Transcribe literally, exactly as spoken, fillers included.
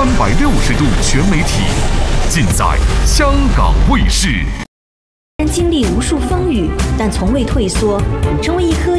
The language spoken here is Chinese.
三百六十度全媒体，尽在香港卫视。 经历无数风雨，但从未退缩，成为一颗